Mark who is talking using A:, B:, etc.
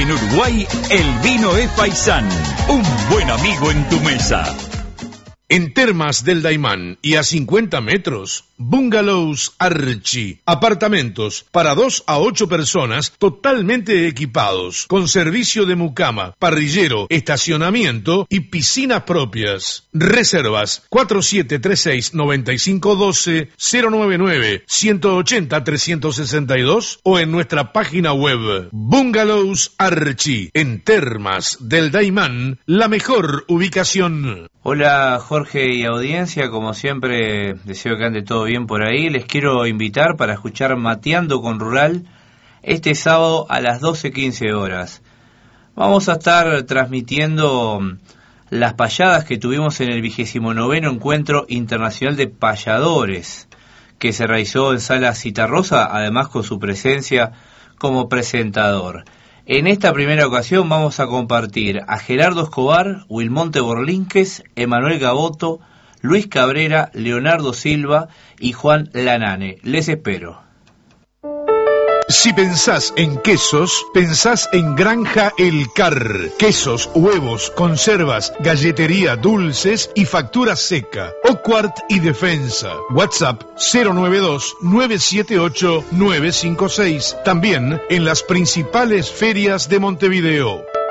A: En Uruguay, el vino es Paisán, un buen amigo en tu mesa.
B: En Termas del Daymán y a 50 metros, Bungalows Archi. Apartamentos para 2 a 8 personas totalmente equipados, con servicio de mucama, parrillero, estacionamiento y piscinas propias. Reservas 4736-9512-099-180-362 o en nuestra página web. Bungalows Archi. En Termas del Daymán, la mejor ubicación.
C: Hola Jorge y audiencia, como siempre deseo que ande todo bien por ahí. Les quiero invitar para escuchar Mateando con Rural este sábado a las 12:15 horas. Vamos a estar transmitiendo las payadas que tuvimos en el 29º Encuentro Internacional de Payadores, que se realizó en Sala Citarrosa, además con su presencia como presentador. En esta primera ocasión vamos a compartir a Gerardo Escobar, Wilmonte Borlinques, Emanuel Gaboto, Luis Cabrera, Leonardo Silva y Juan Lanane. Les espero.
B: Si pensás en quesos, pensás en Granja El Car. Quesos, huevos, conservas, galletería, dulces y factura seca. Oquart y Defensa. WhatsApp 092-978-956. También en las principales ferias de Montevideo.